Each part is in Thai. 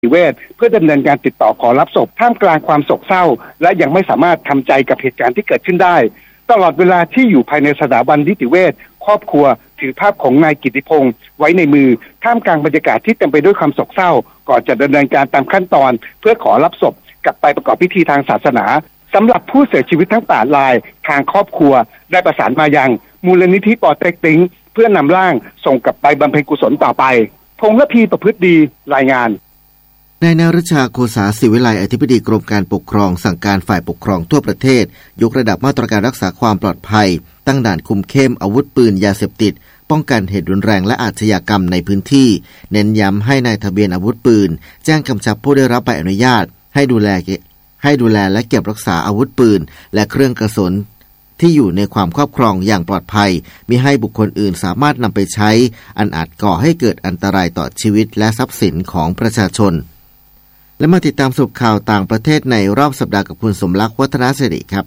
นิเวศเพื่อดำเนินการติดต่อขอรับศพท่ามกลางความโศกเศร้าและยังไม่สามารถทำใจกับเหตุการณ์ที่เกิดขึ้นได้ตลอดเวลาที่อยู่ภายในสถาบันนิติเวชครอบครัวถือภาพของนายกิตติพงศ์ไว้ในมือท่ามกลางบรรยากาศที่เต็มไปด้วยความโศกเศร้าก่อนจะดำเนินการตามขั้นตอนเพื่อขอรับศพกลับไปประกอบพิธีทางศาสนาสำหรับผู้เสียชีวิตทั้ง8รายทางครอบครัวได้ประสานมายังมูลนิธิปอเต็กตึงเพื่อนำร่างส่งกลับไปบำเพ็ญกุศลต่อไปพงษ์ระพีประพฤติดีรายงานนายนฤชาโคสาศิวิไลอธิบดีกรมการปกครองสั่งการฝ่ายปกครองทั่วประเทศยกระดับมาตรการรักษาความปลอดภัยตั้งด่านคุมเข้มอาวุธปืนยาเสพติดป้องกันเหตุรุนแรงและอาชญากรรมในพื้นที่เน้นย้ำให้นายทะเบียนอาวุธปืนแจ้งกำชับผู้ได้รับใบอนุญาตให้ดูแลและเก็บรักษาอาวุธปืนและเครื่องกระสุนที่อยู่ในความครอบครองอย่างปลอดภัยมิให้บุคคลอื่นสามารถนำไปใช้อันอาจก่อให้เกิดอันตรายต่อชีวิตและทรัพย์สินของประชาชนและมาติดตามสรุปข่าวต่างประเทศในรอบสัปดาห์กับคุณสมรักษ์วัฒนสิริครับ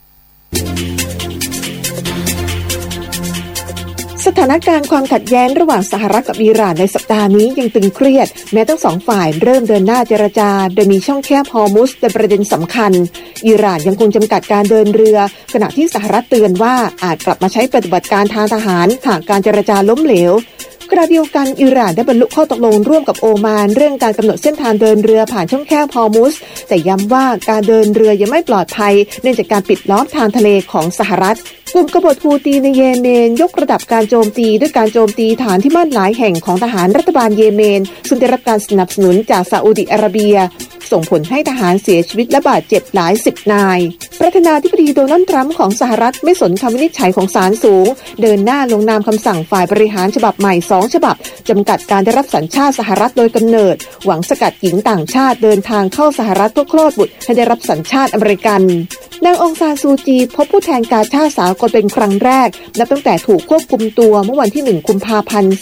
สถานการณ์ความขัดแย้งระหว่างสหรัฐกับอิหร่านในสัปดาห์นี้ยังตึงเครียดแม้ทั้งสองฝ่ายเริ่มเดินหน้าเจรจาโดยมีช่องแคบฮอร์มุซเป็นประเด็นสำคัญอิหร่านยังคงจำกัดการเดินเรือขณะที่สหรัฐเตือนว่าอาจกลับมาใช้ปฏิบัติการทางทหารหากการเจรจาล้มเหลวขณะเดียวกันอิหร่านได้บรรลุข้อตกลงร่วมกับโอมานเรื่องการกำหนดเส้นทางเดินเรือผ่านช่องแคบฮอร์มุซแต่ย้ำว่าการเดินเรือยังไม่ปลอดภัยเนื่องจากการปิดล้อมทางทะเลของสหรัฐกลุ่มกบฏฮูตีในเยเมนยกระดับการโจมตีด้วยการโจมตีฐานที่มั่นหลายแห่งของทหารรัฐบาลเยเมนซึ่งได้รับการสนับสนุนจากซาอุดิอาระเบียส่งผลให้ทหารเสียชีวิตและบาดเจ็บหลายสิบนายประธานาธิบดีโดนัลด์ทรัมป์ของสหรัฐไม่สนคำวินิจฉัยของศาลสูงเดินหน้าลงนามคำสั่งฝ่ายบริหารฉบับใหม่2ฉบับจำกัดการได้รับสัญชาติสหรัฐโดยกำเนิดหวังสกัดหญิงต่างชาติเดินทางเข้าสหรัฐเพื่อคลอดบุตรให้ได้รับสัญชาติอเมริกันนางองซานซูจีพบผู้แทนกาชาดสากลเป็นครั้งแรกนับตั้งแต่ถูกควบคุมตัวเมื่อวันที่1กุมภาพันธ์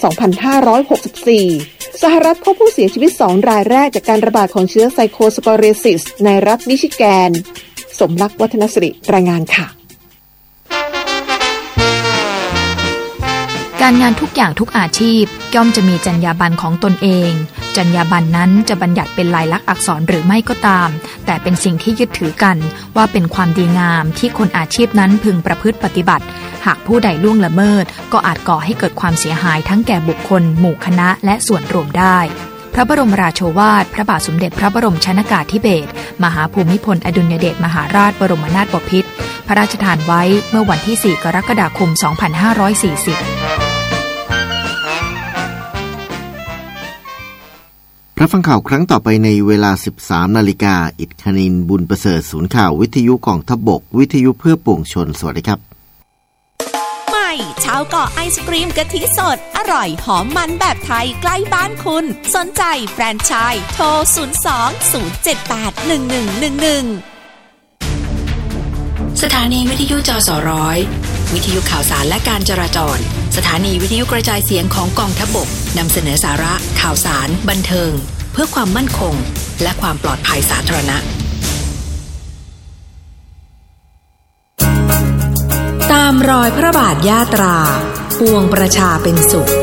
2564สหรัฐพบผู้เสียชีวิต2รายแรกจากการระบาดของเชื้อไซโคสปอเรซิสในรัฐมิชิแกนสมรักษ์วัฒนสิริรายงานค่ะการงานทุกอย่างทุกอาชีพย่อมจะมีจรรยาบรรณของตนเองจรรยาบรรณนั้นจะบัญญัติเป็นลายลักษณ์อักษรหรือไม่ก็ตามแต่เป็นสิ่งที่ยึดถือกันว่าเป็นความดีงามที่คนอาชีพนั้นพึงประพฤติปฏิบัติหากผู้ใดล่วงละเมิดก็อาจก่อให้เกิดความเสียหายทั้งแก่บุคคลหมู่คณะและส่วนรวมได้พระบรมราโชวาทพระบาทสมเด็จพระบรมชนกาธิเบศรมหาภูมิพลอดุลยเดชมหาราชบรมนาถบพิตรพระราชทานไว้เมื่อวันที่ 4 กรกฎาคม 2540 รับฟังข่าวครั้งต่อไปในเวลา 13 นาฬิกาอิฐคณินบุญประเสริฐศูนย์ข่าววิทยุกองทัพบกวิทยุเพื่อปวงชนสวัสดีครับใหม่ชาวเกาะไอศกรีมกะทิสดอร่อยหอมมันแบบไทยใกล้บ้านคุณสนใจแฟรนไชส์โทร 02-078-1111 สถานีวิทยุจสร้อยวิทยุข่าวสารและการจราจรสถานีวิทยุกระจายเสียงของกองทัพบกนำเสนอสาระข่าวสารบันเทิงเพื่อความมั่นคงและความปลอดภัยสาธารณะตามรอยพระบาทยาตราปวงประชาเป็นสุข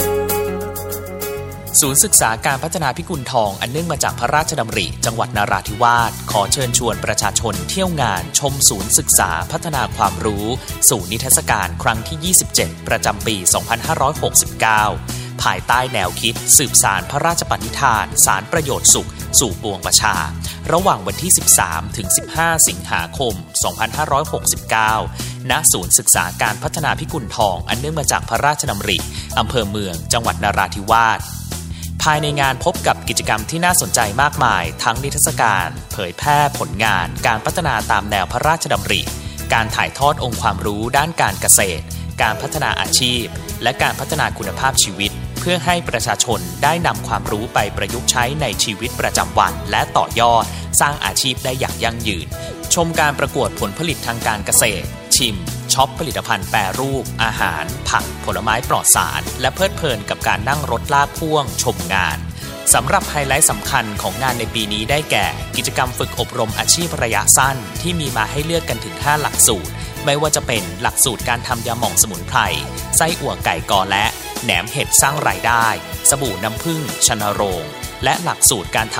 ศูนย์ศึกษาการพัฒนาพิกุลทองอันเนื่องมาจากพระราชดำริจังหวัดนราธิวาสขอเชิญชวนประชาชนเที่ยวงานชมศูนย์ศึกษาพัฒนาความรู้สู่นิทรรศการครั้งที่ 27 ประจำปี 2569 ภายใต้แนวคิดสืบสานพระราชปณิธานสารประโยชน์สุขสู่ปวงประชาระหว่างวันที่ 13 ถึง 15 สิงหาคม 2569 ณ ศูนย์ศึกษาการพัฒนาพิกุลทองอันเนื่องมาจากพระราชดำริอำเภอเมืองจังหวัดนราธิวาสภายในงานพบกับกิจกรรมที่น่าสนใจมากมายทั้งนิทรรศการเผยแพร่ผลงานการพัฒนาตามแนวพระราชดำริการถ่ายทอดองค์ความรู้ด้านการเกษตรการพัฒนาอาชีพและการพัฒนาคุณภาพชีวิตเพื่อให้ประชาชนได้นำความรู้ไปประยุกต์ใช้ในชีวิตประจำวันและต่อยอดสร้างอาชีพได้อย่างยั่งยืนชมการประกวดผลผลิตทางการเกษตรชิมช็อปผลิตภัณฑ์แปรรูปอาหารผักผลไม้ปลอดสารและเพลิดเพลินกับการนั่งรถลากพ่วงชมงานสำหรับไฮไลท์สำคัญของงานในปีนี้ได้แก่กิจกรรมฝึกอบรมอาชีพระยะสั้นที่มีมาให้เลือกกันถึง5หลักสูตรไม่ว่าจะเป็นหลักสูตรการทำยาหม่องสมุนไพรไส้อั่วไก่กอและแหนมเห็ดสร้างรายได้สบู่น้ำผึ้งชนโรงและหลักสูตรการท